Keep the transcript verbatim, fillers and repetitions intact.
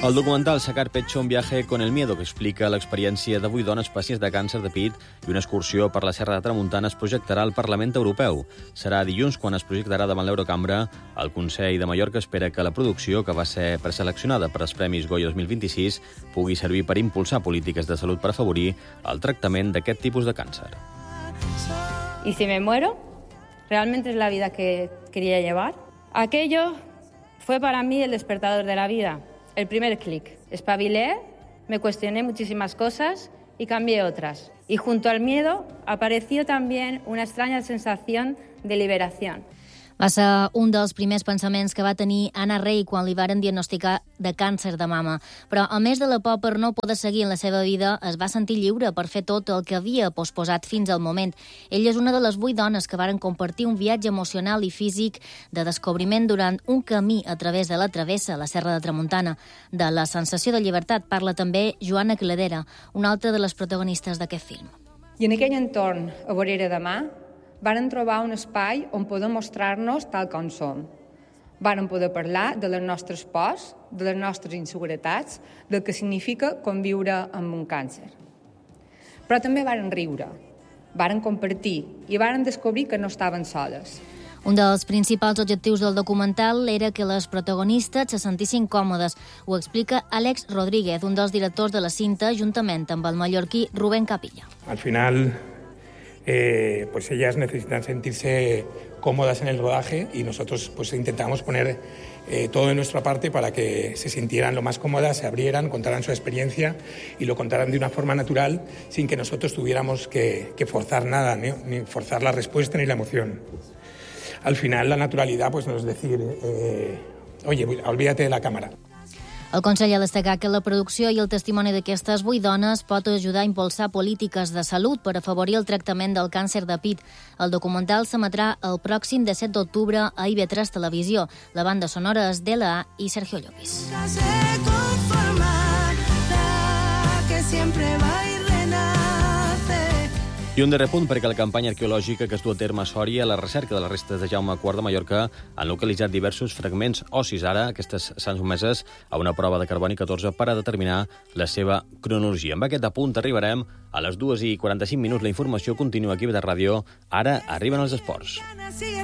El documental Sacar Pecho, un viaje con el miedo, que explica l'experiència de vuit dones pacients de càncer de pit i una excursió per la Serra de Tramuntana es projectarà al Parlament Europeu. Serà dilluns quan es projectarà davant l'Eurocambra. El Consell de Mallorca espera que la producció, que va ser preseleccionada per als Premis Goya dos mil vint-i-sis, pugui servir per impulsar polítiques de salut per afavorir el tractament d'aquest tipus de càncer. ¿Y si me muero? ¿Realmente es la vida que quería llevar? Aquello fue para mí el despertador de la vida. El primer clic. Espabilé, me cuestioné muchísimas cosas y cambié otras. Y junto al miedo apareció también una extraña sensación de liberación. Va ser un dels primers pensaments que va tenir Anna Rey quan li varen diagnosticar de càncer de mama. Però, a més de la por per no poder seguir en la seva vida, es va sentir lliure per fer tot el que havia posposat fins al moment. Ella és una de les vuit dones que varen compartir un viatge emocional i físic de descobriment durant un camí a través de la travessa, la Serra de Tramuntana. De la sensació de llibertat parla també Joana Cladera, una altra de les protagonistes d'aquest film. I en aquell entorn, a Vorera de Mar, varen trobar un espai on poder mostrar-nos tal com som. Varen poder parlar de les nostres pors, de les nostres inseguretats, del que significa conviure amb un càncer. Però també varen riure, varen compartir i varen descobrir que no estaven soles. Un dels principals objectius del documental era que les protagonistes se sentissin còmodes. Ho explica Àlex Rodríguez, un dels directors de la cinta, juntament amb el mallorquí Rubén Capilla. Al final, eh, pues ellas necesitan sentirse cómodas en el rodaje y nosotros pues intentamos poner eh, todo de nuestra parte para que se sintieran lo más cómodas, se abrieran, contaran su experiencia y lo contaran de una forma natural sin que nosotros tuviéramos que, que forzar nada, ni, ni forzar la respuesta ni la emoción. Al final la naturalidad pues no es decir, eh, oye, olvídate de la cámara. El Consell ha destacat que la producció i el testimoni d'aquestes vuit dones pot ajudar a impulsar polítiques de salut per afavorir el tractament del càncer de pit. El documental s'emetrà el pròxim disset d'octubre a I V tres Televisió. La banda sonora és d'L A i Sergio Llopis. I un darrer punt, perquè la campanya arqueològica que es du a terme a Sòria, la recerca de les restes de Jaume quart de Mallorca, han localitzat diversos fragments ossis. Ara, aquestes s'han sotmeses a una prova de carboni catorze per a determinar la seva cronologia. Amb aquest apunt arribarem a les dues i quaranta-cinc minuts. La informació continua aquí a Ràdio. Ara arriben els esports.